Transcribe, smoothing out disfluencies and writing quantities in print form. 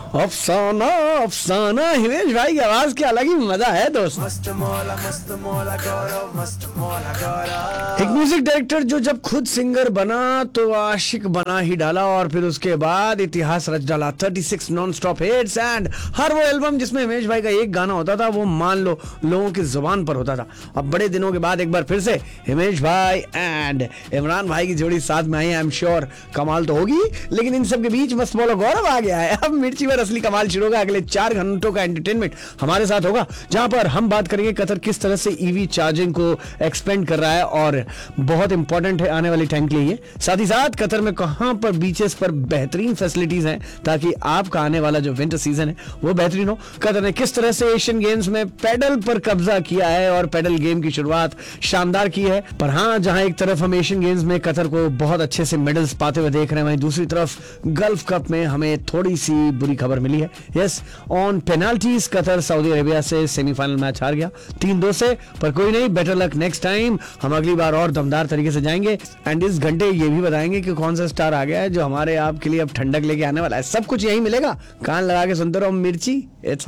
अफसाना अफसाना, हिमेश भाई की आवाज की अलग ही मजा है दोस्त। मस्त मौला गौरव, मस्त मौला गौरव। एक म्यूजिक डायरेक्टर जो जब खुद सिंगर बना तो आशिक बना ही डाला, और फिर उसके बाद इतिहास रच डाला। 36 नॉन स्टॉप हिट्स एंड हर वो एल्बम जिसमें हिमेश भाई का एक गाना होता था वो मान लो लोगों की जुबान पर होता था। अब बड़े दिनों के बाद एक बार फिर से हिमेश भाई एंड इमरान भाई की जोड़ी साथ में आई। आई एम श्योर कमाल तो होगी, लेकिन इन सब के बीच मस्त मौला गौरव आ गया है। अब मिर्ची पर असली कमाल शुरू होगा। अगले 4 घंटों का एंटरटेनमेंट हमारे साथ होगा, जहां पर हम बात करेंगे कतर किस तरह से ईवी चार्जिंग को एक्सपेंड कर रहा है, और बहुत इंपॉर्टेंट है आने वाली टाइम के लिए। साथ ही साथ कतर में कहां पर बीचेस पर बेहतरीन फैसिलिटीज हैं ताकि आपका आने वाला जो विंटर सीजन है वो बेहतरीन हो। कतर ने किस तरह से एशियन गेम्स में पेडल पर कब्जा किया है और पेडल गेम की शुरुआत शानदार की है। पर हां, जहां एक तरफ हम एशियन गेम्स में कतर को बहुत अच्छे से मेडल्स पाते हुए देख रहे हैं, वहीं दूसरी तरफ गल्फ कप में हमें थोड़ी सी बुरी खबर मिली है। Yes, on penalties Qatar Saudi Arabia से सेमीफाइनल मैच हार गया 3-2 से। पर कोई नहीं, बेटर लक नेक्स्ट टाइम। हम अगली बार और दमदार तरीके से जाएंगे एंड इस घंटे ये भी बताएंगे कि कौन सा स्टार आ गया है जो हमारे आपके लिए अब ठंडक लेके आने वाला है। सब कुछ यही मिलेगा, कान लगा के सुनते रहो मिर्ची। इट्स